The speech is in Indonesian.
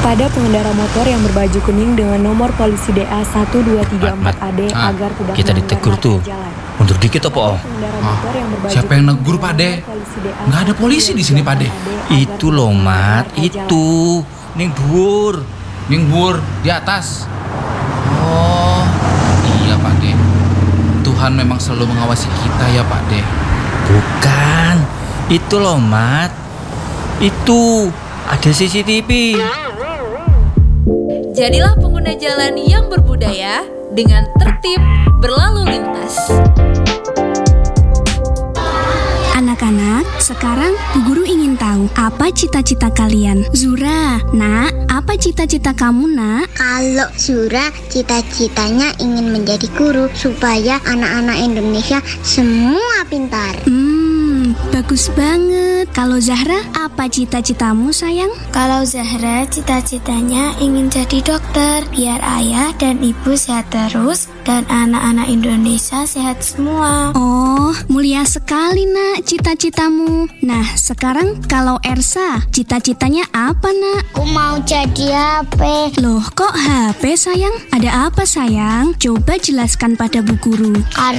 kepada pengendara motor yang berbaju kuning dengan nomor polisi DA 1234AD agar tidak kita ditegur tuh. jalan. Mundur dikit apa? Siapa yang negur, Pak De? Nggak ada polisi di sini, Pak De. Itu loh, Mat. Itu. Ning dhuwur. Ning Bur, di atas. Oh, iya Pak De. Tuhan memang selalu mengawasi kita ya Pak De. Bukan. Itu loh, Mat. Itu. Ada CCTV. Jadilah pengguna jalan yang berbudaya dengan tertib berlalu lintas. Anak-anak, sekarang Bu Guru ingin tahu apa cita-cita kalian. Zura, nak, apa cita-cita kamu, nak? Kalau Zura cita-citanya ingin menjadi guru supaya anak-anak Indonesia semua pintar. Bagus banget. Kalau Zahra, apa cita-citamu, sayang? Kalau Zahra cita-citanya ingin jadi dokter, biar ayah dan ibu sehat terus dan anak-anak Indonesia sehat semua. Oh, mulia sekali, nak, cita-citamu. Nah, sekarang kalau Ersa, cita-citanya apa, nak? Aku mau jadi HP. Loh, kok HP, sayang? Ada apa, sayang? Coba jelaskan pada Bu Guru.